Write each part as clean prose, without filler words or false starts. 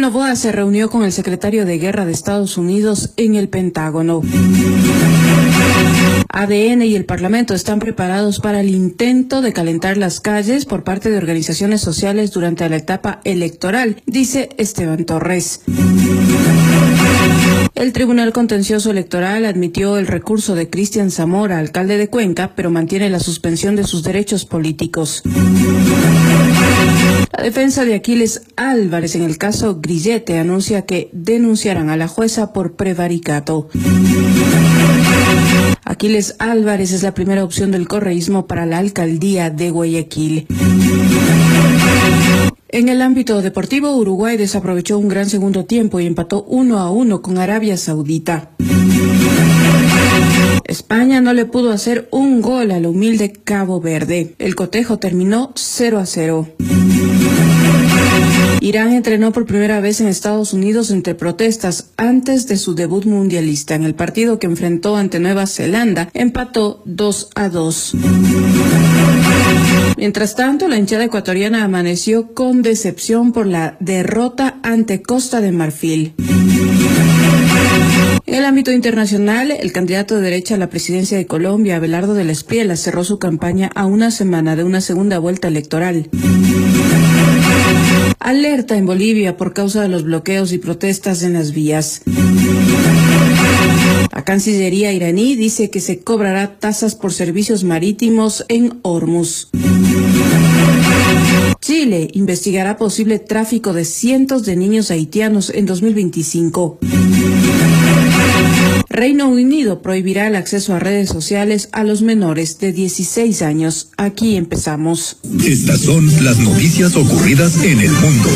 Noboa se reunió con el secretario de Guerra de Estados Unidos en el Pentágono. ADN y el Parlamento están preparados para el intento de calentar las calles por parte de organizaciones sociales durante la etapa electoral, dice Esteban Torres. El Tribunal Contencioso Electoral admitió el recurso de Cristian Zamora, alcalde de Cuenca, pero mantiene la suspensión de sus derechos políticos. La defensa de Aquiles Álvarez en el caso Grillete anuncia que denunciarán a la jueza por prevaricato. Aquiles Álvarez es la primera opción del correísmo para la alcaldía de Guayaquil. En el ámbito deportivo, Uruguay desaprovechó un gran segundo tiempo y empató 1-1 con Arabia Saudita. España no le pudo hacer un gol al humilde Cabo Verde. El cotejo terminó 0-0. Irán entrenó por primera vez en Estados Unidos entre protestas antes de su debut mundialista. En el partido que enfrentó ante Nueva Zelanda, empató 2-2. Mientras tanto, la hinchada ecuatoriana amaneció con decepción por la derrota ante Costa de Marfil. En el ámbito internacional, el candidato de derecha a la presidencia de Colombia, Abelardo de la Espriella, cerró su campaña a una semana de una segunda vuelta electoral. Alerta en Bolivia por causa de los bloqueos y protestas en las vías. La Cancillería iraní dice que se cobrará tasas por servicios marítimos en Hormuz. Chile investigará posible tráfico de cientos de niños haitianos en 2025. Reino Unido prohibirá el acceso a redes sociales a los menores de 16 años. Aquí empezamos. Estas son las noticias ocurridas en el mundo.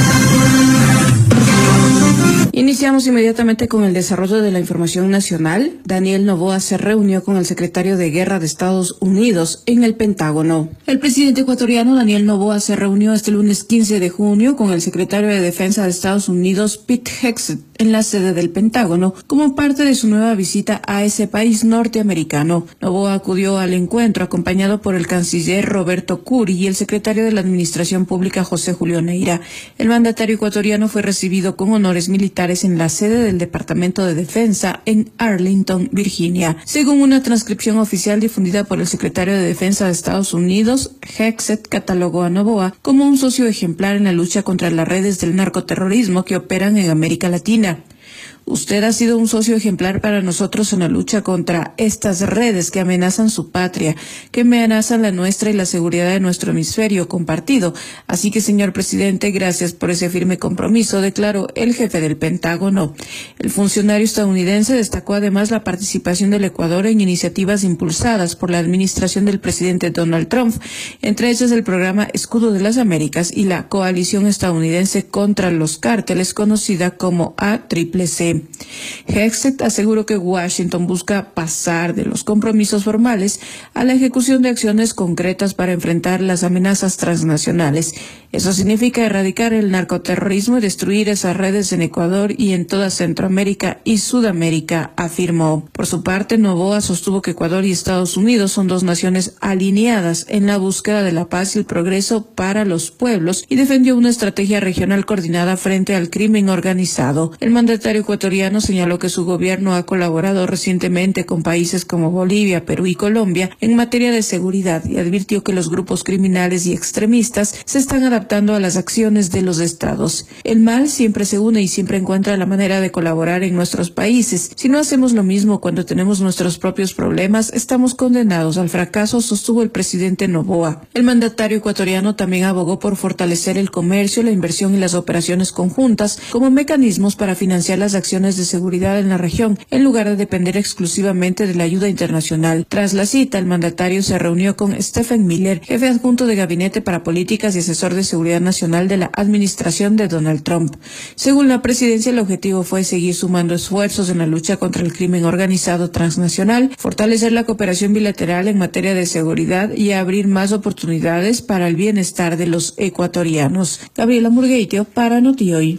Iniciamos inmediatamente con el desarrollo de la información nacional. Daniel Noboa se reunió con el secretario de Guerra de Estados Unidos en el Pentágono. El presidente ecuatoriano Daniel Noboa se reunió este lunes 15 de junio con el secretario de Defensa de Estados Unidos, Pete Hegseth, en la sede del Pentágono, como parte de su nueva visita a ese país norteamericano. Noboa acudió al encuentro acompañado por el canciller Roberto Curi y el secretario de la Administración Pública José Julio Neira. El mandatario ecuatoriano fue recibido con honores militares en la sede del Departamento de Defensa en Arlington, Virginia. Según una transcripción oficial difundida por el secretario de Defensa de Estados Unidos, Hegseth catalogó a Noboa como un socio ejemplar en la lucha contra las redes del narcoterrorismo que operan en América Latina. Usted ha sido un socio ejemplar para nosotros en la lucha contra estas redes que amenazan su patria, que amenazan la nuestra y la seguridad de nuestro hemisferio compartido. Así que, señor presidente, gracias por ese firme compromiso, declaró el jefe del Pentágono. El funcionario estadounidense destacó además la participación del Ecuador en iniciativas impulsadas por la administración del presidente Donald Trump, entre ellas el programa Escudo de las Américas y la coalición estadounidense contra los cárteles, conocida como ACCC. Hegseth aseguró que Washington busca pasar de los compromisos formales a la ejecución de acciones concretas para enfrentar las amenazas transnacionales. Eso significa erradicar el narcoterrorismo y destruir esas redes en Ecuador y en toda Centroamérica y Sudamérica, afirmó. Por su parte, Noboa sostuvo que Ecuador y Estados Unidos son dos naciones alineadas en la búsqueda de la paz y el progreso para los pueblos y defendió una estrategia regional coordinada frente al crimen organizado. El mandatario ecuatoriano señaló que su gobierno ha colaborado recientemente con países como Bolivia, Perú y Colombia en materia de seguridad y advirtió que los grupos criminales y extremistas se están adaptando a las acciones de los estados. El mal siempre se une y siempre encuentra la manera de colaborar en nuestros países. Si no hacemos lo mismo cuando tenemos nuestros propios problemas, estamos condenados al fracaso, sostuvo el presidente Noboa. El mandatario ecuatoriano también abogó por fortalecer el comercio, la inversión y las operaciones conjuntas como mecanismos para financiar las acciones de seguridad en la región, en lugar de depender exclusivamente de la ayuda internacional. Tras la cita, el mandatario se reunió con Stephen Miller, jefe adjunto de Gabinete para Políticas y asesor de Seguridad Nacional de la administración de Donald Trump. Según la presidencia, el objetivo fue seguir sumando esfuerzos en la lucha contra el crimen organizado transnacional, fortalecer la cooperación bilateral en materia de seguridad y abrir más oportunidades para el bienestar de los ecuatorianos. Gabriela Murgueitio para Notihoy.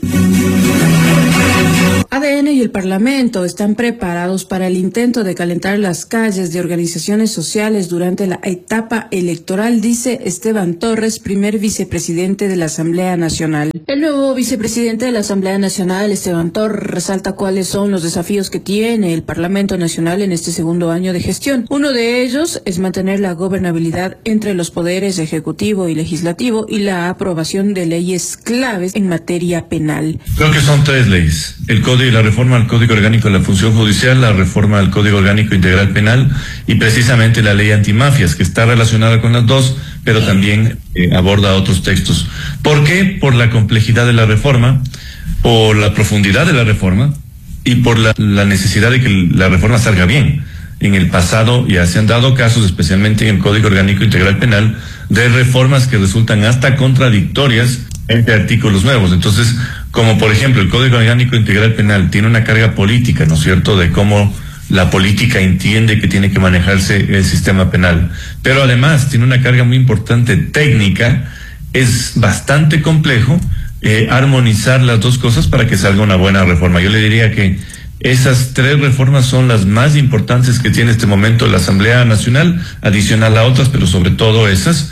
ADN y el Parlamento están preparados para el intento de calentar las calles de organizaciones sociales durante la etapa electoral, dice Esteban Torres, primer vicepresidente de la Asamblea Nacional. El nuevo vicepresidente de la Asamblea Nacional, Esteban Torres, resalta cuáles son los desafíos que tiene el Parlamento Nacional en este segundo año de gestión. Uno de ellos es mantener la gobernabilidad entre los poderes ejecutivo y legislativo y la aprobación de leyes claves en materia penal. Creo que son 3 leyes: la reforma al Código Orgánico de la Función Judicial, la reforma al Código Orgánico Integral Penal y precisamente la ley antimafias, que está relacionada con las dos, pero también aborda otros textos. ¿Por qué? Por la complejidad de la reforma, por la profundidad de la reforma y por la necesidad de que la reforma salga bien. En el pasado ya se han dado casos, especialmente en el Código Orgánico Integral Penal, de reformas que resultan hasta contradictorias entre artículos nuevos. Entonces, como por ejemplo el Código Orgánico Integral Penal tiene una carga política, ¿no es cierto?, de cómo la política entiende que tiene que manejarse el sistema penal, pero además tiene una carga muy importante técnica. Es bastante complejo armonizar las dos cosas para que salga una buena reforma. Yo le diría que esas 3 reformas son las más importantes que tiene este momento la Asamblea Nacional, adicional a otras, pero sobre todo esas,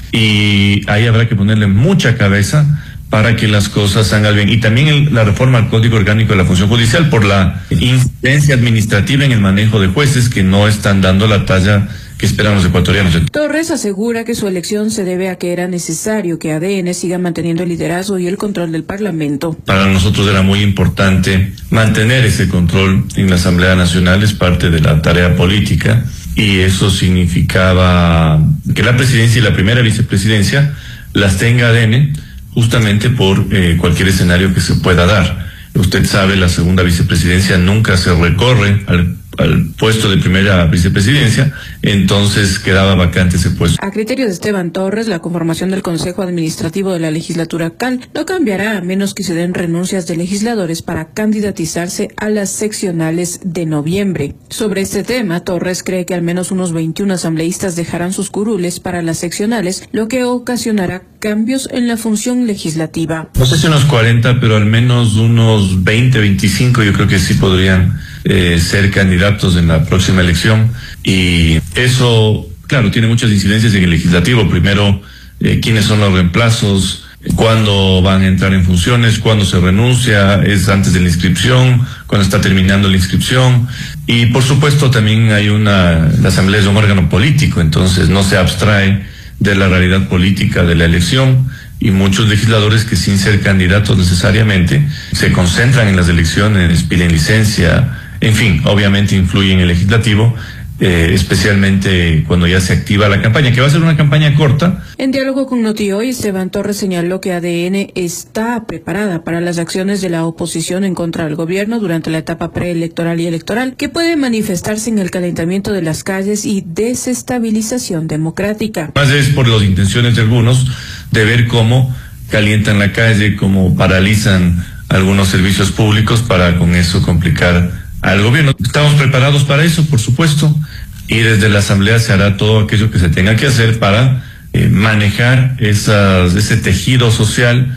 y ahí habrá que ponerle mucha cabeza para que las cosas salgan bien. Y también la reforma al Código Orgánico de la Función Judicial, por la incidencia administrativa en el manejo de jueces que no están dando la talla que esperan los ecuatorianos. Torres asegura que su elección se debe a que era necesario que ADN siga manteniendo el liderazgo y el control del Parlamento. Para nosotros era muy importante mantener ese control en la Asamblea Nacional, es parte de la tarea política, y eso significaba que la presidencia y la primera vicepresidencia las tenga ADN, justamente por cualquier escenario que se pueda dar. Usted sabe, la segunda vicepresidencia nunca se recorre al puesto de primera vicepresidencia, entonces quedaba vacante ese puesto. A criterio de Esteban Torres, la conformación del Consejo Administrativo de la legislatura actual no cambiará a menos que se den renuncias de legisladores para candidatizarse a las seccionales de noviembre. Sobre este tema, Torres cree que al menos unos 21 asambleístas dejarán sus curules para las seccionales, lo que ocasionará cambios en la función legislativa. No sé si unos 40, pero al menos unos 20, 25 yo creo que sí podrían ser candidatos en la próxima elección, y eso, claro, tiene muchas incidencias en el legislativo. Primero, quiénes son los reemplazos, cuándo van a entrar en funciones, cuándo se renuncia, es antes de la inscripción, cuándo está terminando la inscripción, y por supuesto también la asamblea es un órgano político, entonces no se abstrae de la realidad política de la elección, y muchos legisladores que sin ser candidatos necesariamente se concentran en las elecciones, piden licencia, en fin, obviamente influye en el legislativo, especialmente cuando ya se activa la campaña, que va a ser una campaña corta. En diálogo con Notihoy, Esteban Torres señaló que ADN está preparada para las acciones de la oposición en contra del gobierno durante la etapa preelectoral y electoral, que puede manifestarse en el calentamiento de las calles y desestabilización democrática. Más es por las intenciones de algunos de ver cómo calientan la calle, cómo paralizan algunos servicios públicos para con eso complicar al gobierno. Estamos preparados para eso, por supuesto, y desde la Asamblea se hará todo aquello que se tenga que hacer para manejar ese tejido social,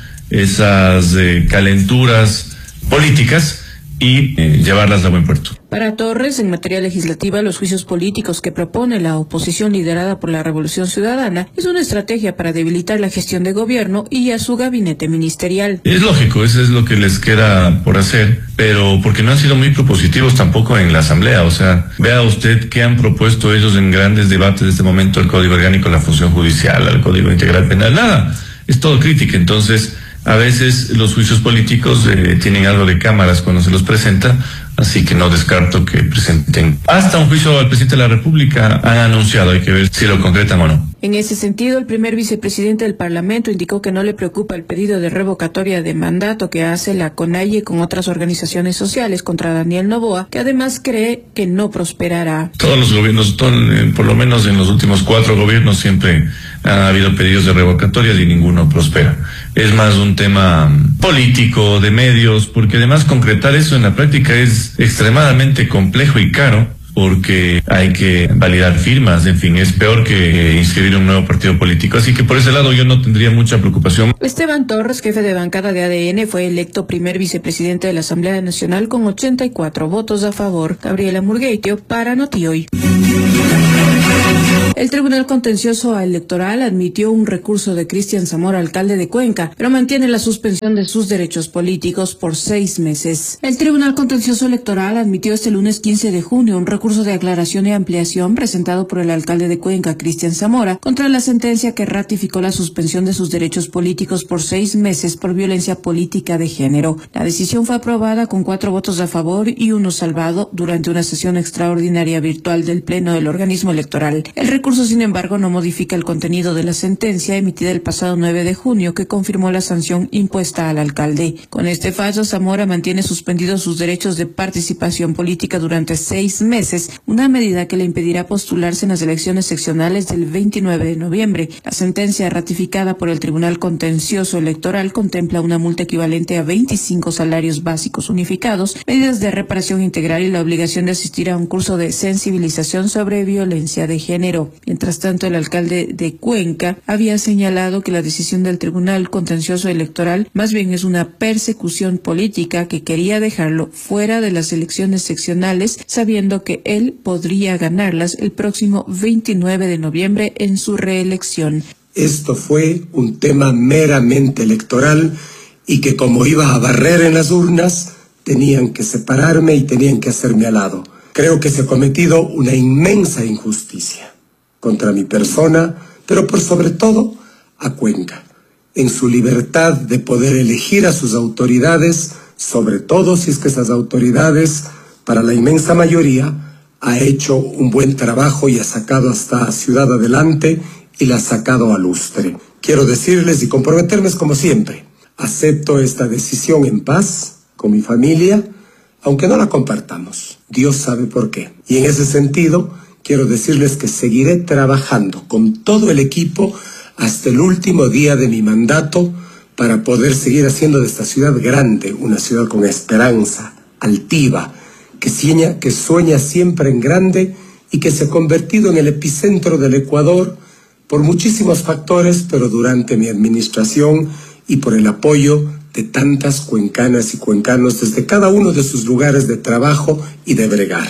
esas calenturas políticas y llevarlas a buen puerto. Para Torres, en materia legislativa, los juicios políticos que propone la oposición liderada por la Revolución Ciudadana es una estrategia para debilitar la gestión de gobierno y a su gabinete ministerial. Es lógico, eso es lo que les queda por hacer, pero porque no han sido muy propositivos tampoco en la Asamblea. O sea, vea usted qué han propuesto ellos en grandes debates de este momento: el Código Orgánico de la Función Judicial, el Código Integral Penal, nada, es todo crítica. Entonces, a veces los juicios políticos tienen algo de cámaras cuando se los presenta, así que no descarto que presenten hasta un juicio al presidente de la República. Han anunciado, hay que ver si lo concretan o no. En ese sentido, el primer vicepresidente del Parlamento indicó que no le preocupa el pedido de revocatoria de mandato que hace la CONAIE con otras organizaciones sociales contra Daniel Noboa, que además cree que no prosperará. Todos los gobiernos, por lo menos en los últimos 4 gobiernos, siempre han habido pedidos de revocatorias y ninguno prospera. Es más un tema político, de medios, porque además concretar eso en la práctica es extremadamente complejo y caro, porque hay que validar firmas, en fin, es peor que inscribir un nuevo partido político. Así que por ese lado yo no tendría mucha preocupación. Esteban Torres, jefe de bancada de ADN, fue electo primer vicepresidente de la Asamblea Nacional con 84 votos a favor. Gabriela Murgueitio para Notihoy. El Tribunal Contencioso Electoral admitió un recurso de Cristian Zamora, alcalde de Cuenca, pero mantiene la suspensión de sus derechos políticos por 6 meses. El Tribunal Contencioso Electoral admitió este lunes 15 de junio un recurso de aclaración y ampliación presentado por el alcalde de Cuenca, Cristian Zamora, contra la sentencia que ratificó la suspensión de sus derechos políticos por 6 meses por violencia política de género. La decisión fue aprobada con 4 votos a favor y 1 salvado durante una sesión extraordinaria virtual del Pleno del organismo electoral. El recurso, sin embargo, no modifica el contenido de la sentencia emitida el pasado 9 de junio que confirmó la sanción impuesta al alcalde. Con este fallo, Zamora mantiene suspendidos sus derechos de participación política durante 6 meses, una medida que le impedirá postularse en las elecciones seccionales del 29 de noviembre. La sentencia ratificada por el Tribunal Contencioso Electoral contempla una multa equivalente a 25 salarios básicos unificados, medidas de reparación integral y la obligación de asistir a un curso de sensibilización sobre violencia de género. Mientras tanto, el alcalde de Cuenca había señalado que la decisión del Tribunal Contencioso Electoral más bien es una persecución política que quería dejarlo fuera de las elecciones seccionales, sabiendo que él podría ganarlas el próximo 29 de noviembre en su reelección. Esto fue un tema meramente electoral y que como iba a barrer en las urnas, tenían que separarme y tenían que hacerme al lado. Creo que se ha cometido una inmensa injusticia contra mi persona, pero por sobre todo a Cuenca, en su libertad de poder elegir a sus autoridades, sobre todo si es que esas autoridades, para la inmensa mayoría, ha hecho un buen trabajo y ha sacado a esta ciudad adelante y la ha sacado a lustre. Quiero decirles y comprometerme como siempre, acepto esta decisión en paz con mi familia, aunque no la compartamos. Dios sabe por qué. Y en ese sentido, quiero decirles que seguiré trabajando con todo el equipo hasta el último día de mi mandato para poder seguir haciendo de esta ciudad grande una ciudad con esperanza, altiva, que sueña siempre en grande y que se ha convertido en el epicentro del Ecuador por muchísimos factores, pero durante mi administración y por el apoyo de tantas cuencanas y cuencanos desde cada uno de sus lugares de trabajo y de bregar.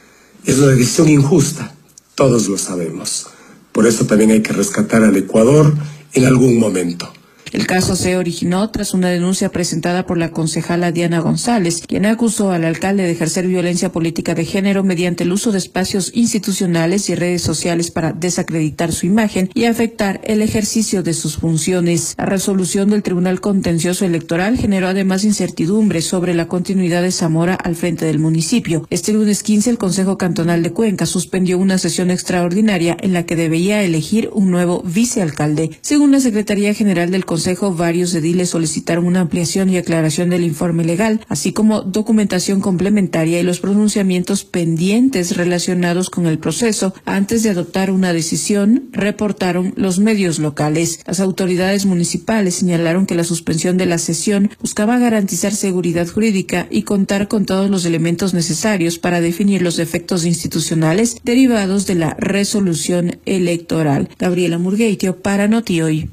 Es una decisión injusta, todos lo sabemos. Por eso también hay que rescatar al Ecuador en algún momento. El caso se originó tras una denuncia presentada por la concejala Diana González, quien acusó al alcalde de ejercer violencia política de género mediante el uso de espacios institucionales y redes sociales para desacreditar su imagen y afectar el ejercicio de sus funciones. La resolución del Tribunal Contencioso Electoral generó además incertidumbre sobre la continuidad de Zamora al frente del municipio. Este lunes 15, el Consejo Cantonal de Cuenca suspendió una sesión extraordinaria en la que debía elegir un nuevo vicealcalde. Según la Secretaría General del Consejo, varios ediles solicitaron una ampliación y aclaración del informe legal, así como documentación complementaria y los pronunciamientos pendientes relacionados con el proceso antes de adoptar una decisión, reportaron los medios locales. Las autoridades municipales señalaron que la suspensión de la sesión buscaba garantizar seguridad jurídica y contar con todos los elementos necesarios para definir los efectos institucionales derivados de la resolución electoral. Gabriela Murgueitio para Notioy.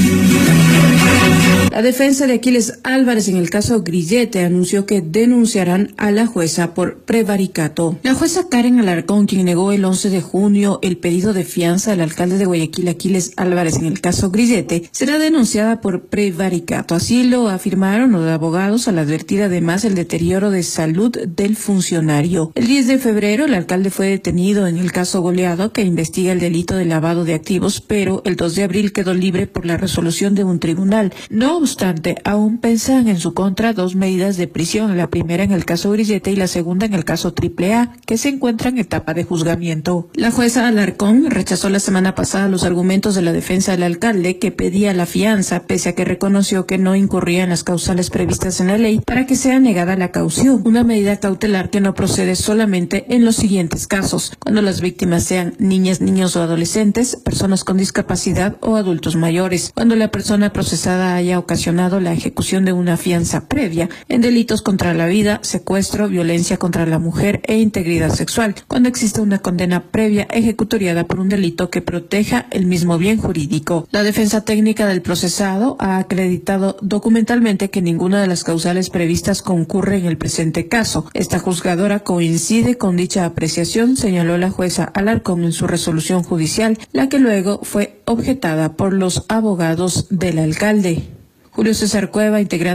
La defensa de Aquiles Álvarez en el caso Grillete anunció que denunciarán a la jueza por prevaricato. La jueza Karen Alarcón, quien negó el 11 de junio el pedido de fianza al alcalde de Guayaquil, Aquiles Álvarez, en el caso Grillete, será denunciada por prevaricato. Así lo afirmaron los abogados al advertir además el deterioro de salud del funcionario. El 10 de febrero, el alcalde fue detenido en el caso Goleado, que investiga el delito de lavado de activos, pero el 2 de abril quedó libre por la resolución de un tribunal. No obstante, aún pensan en su contra 2 medidas de prisión, la primera en el caso Grillete y la segunda en el caso AAA, que se encuentra en etapa de juzgamiento. La jueza Alarcón rechazó la semana pasada los argumentos de la defensa del alcalde, que pedía la fianza, pese a que reconoció que no incurría en las causales previstas en la ley para que sea negada la caución, una medida cautelar que no procede solamente en los siguientes casos: cuando las víctimas sean niñas, niños o adolescentes, personas con discapacidad o adultos mayores, cuando la persona procesada haya ocasionado ocasionado la ejecución de una fianza previa en delitos contra la vida, secuestro, violencia contra la mujer e integridad sexual, cuando existe una condena previa ejecutoriada por un delito que proteja el mismo bien jurídico. La defensa técnica del procesado ha acreditado documentalmente que ninguna de las causales previstas concurre en el presente caso. Esta juzgadora coincide con dicha apreciación, señaló la jueza Alarcón en su resolución judicial, la que luego fue objetada por los abogados del alcalde. Julio César Cueva, integrante